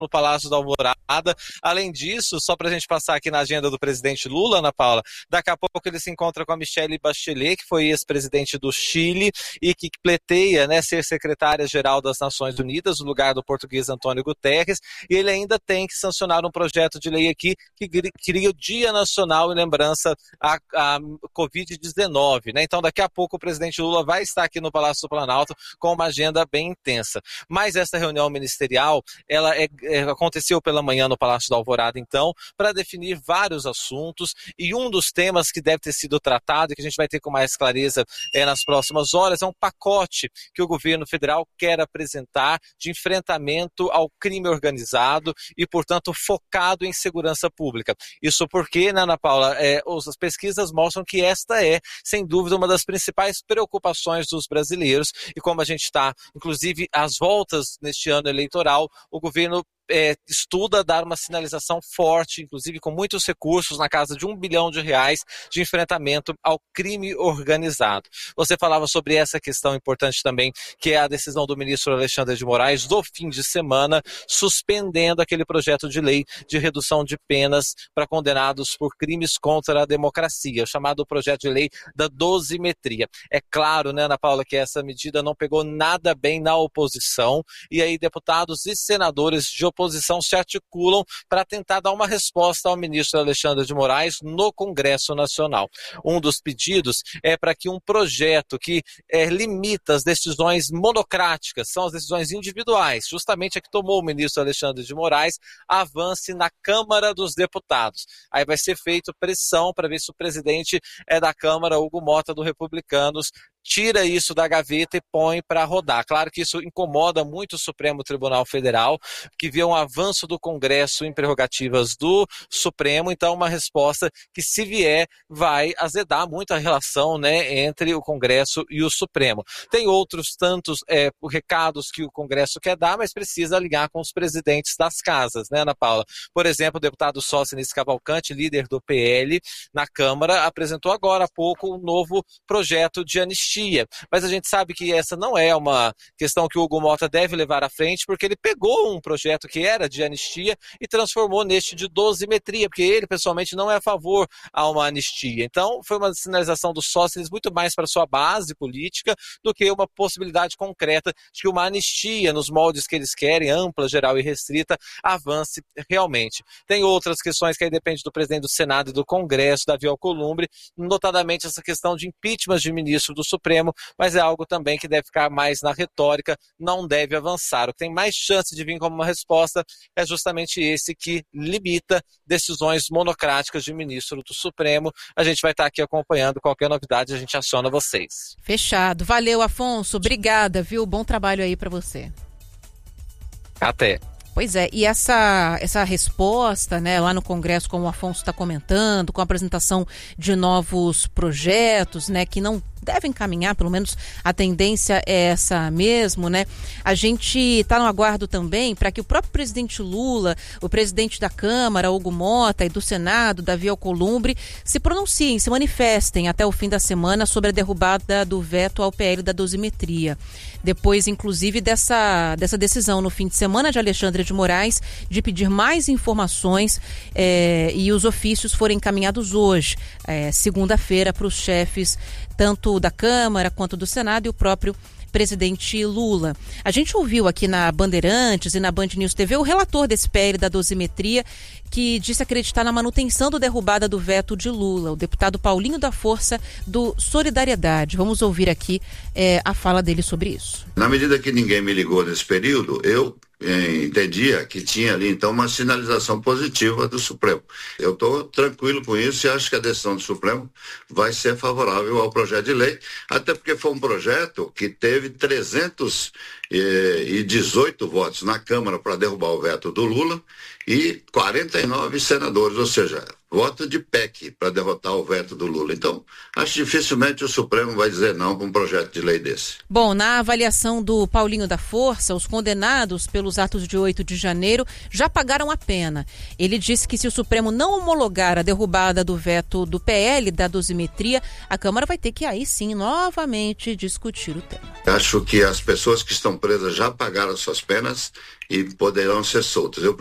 no Palácio da Alvorada. Além disso, só para a gente passar aqui na agenda do presidente Lula, Ana Paula, daqui a pouco ele se encontra com a Michelle Bachelet, que foi ex-presidente do Chile e que pleiteia, né, ser secretária-geral das Nações Unidas, no lugar do português Antônio Guterres, e ele ainda tem que sancionar um projeto de lei aqui que cria o Dia Nacional em lembrança à Covid-19, né? Então, daqui a pouco o presidente Lula vai estar aqui no Palácio do Planalto com uma agenda bem intensa. Mas essa reunião ministerial, ela aconteceu pela manhã no Palácio da Alvorada, então, para definir vários assuntos, e um dos temas que deve ter sido tratado e que a gente vai ter com mais clareza nas próximas horas é um pacote que o governo federal quer apresentar de enfrentamento ao crime organizado e, portanto, focado em segurança pública. Isso porque, né, Ana Paula, as pesquisas mostram que esta é, sem dúvida, uma das principais preocupações dos brasileiros, e como a gente está, inclusive, às voltas neste ano eleitoral, o governo estuda dar uma sinalização forte, inclusive com muitos recursos, na casa de R$1 bilhão de enfrentamento ao crime organizado. Você falava sobre essa questão importante também, que é a decisão do ministro Alexandre de Moraes do fim de semana, suspendendo aquele projeto de lei de redução de penas para condenados por crimes contra a democracia, o chamado projeto de lei da dosimetria. É claro, né, Ana Paula, que essa medida não pegou nada bem na oposição, e aí deputados e senadores de oposição se articulam para tentar dar uma resposta ao ministro Alexandre de Moraes no Congresso Nacional. Um dos pedidos é para que um projeto que limita as decisões monocráticas, são as decisões individuais, justamente a que tomou o ministro Alexandre de Moraes, avance na Câmara dos Deputados. Aí vai ser feita pressão para ver se o presidente da Câmara, Hugo Mota, do Republicanos, tira isso da gaveta e põe para rodar. Claro que isso incomoda muito o Supremo Tribunal Federal, que vê um avanço do Congresso em prerrogativas do Supremo, então uma resposta que, se vier, vai azedar muito a relação, né, entre o Congresso e o Supremo. Tem outros tantos recados que o Congresso quer dar, mas precisa alinhar com os presidentes das casas, né, Ana Paula? Por exemplo, o deputado Sóstenes Cavalcante, líder do PL na Câmara, apresentou agora há pouco um novo projeto de anistia. Mas a gente sabe que essa não é uma questão que o Hugo Mota deve levar à frente, porque ele pegou um projeto que era de anistia e transformou neste de dosimetria, porque ele pessoalmente não é a favor a uma anistia. Então foi uma sinalização dos sócios muito mais para sua base política do que uma possibilidade concreta de que uma anistia nos moldes que eles querem, ampla, geral e restrita, avance realmente. Tem outras questões que aí depende do presidente do Senado e do Congresso, Davi Alcolumbre, notadamente essa questão de impeachment de ministro do Supremo, mas é algo também que deve ficar mais na retórica, não deve avançar. O que tem mais chance de vir como uma resposta é justamente esse que limita decisões monocráticas de ministro do Supremo. A gente vai estar aqui acompanhando qualquer novidade, a gente aciona vocês. Fechado. Valeu, Afonso. Obrigada, viu? Bom trabalho aí para você. Até. Pois é, e essa resposta, né, lá no Congresso, como o Afonso está comentando, com a apresentação de novos projetos, né, que não devem caminhar, pelo menos a tendência é essa mesmo, né? A gente está no aguardo também para que o próprio presidente Lula, o presidente da Câmara, Hugo Mota, e do Senado, Davi Alcolumbre, se pronunciem, se manifestem até o fim da semana sobre a derrubada do veto ao PL da dosimetria. Depois, inclusive, dessa decisão no fim de semana de Alexandre de Moraes de pedir mais informações e os ofícios forem encaminhados hoje, segunda-feira, para os chefes tanto da Câmara quanto do Senado e o próprio presidente Lula. A gente ouviu aqui na Bandeirantes e na Band News TV o relator desse PL da dosimetria, que disse acreditar na manutenção da derrubada do veto de Lula, o deputado Paulinho da Força, do Solidariedade. Vamos ouvir aqui a fala dele sobre isso. Na medida que ninguém me ligou nesse período, eu entendia que tinha ali então uma sinalização positiva do Supremo. Eu estou tranquilo com isso e acho que a decisão do Supremo vai ser favorável ao projeto de lei, até porque foi um projeto que teve 318 votos na Câmara para derrubar o veto do Lula e 49 senadores, ou seja, voto de PEC para derrotar o veto do Lula. Então, acho que dificilmente o Supremo vai dizer não para um projeto de lei desse. Bom, na avaliação do Paulinho da Força, os condenados pelos atos de 8 de janeiro já pagaram a pena. Ele disse que se o Supremo não homologar a derrubada do veto do PL da dosimetria, a Câmara vai ter que aí sim novamente discutir o tema. Acho que as pessoas que estão presas já pagaram suas penas e poderão ser soltas.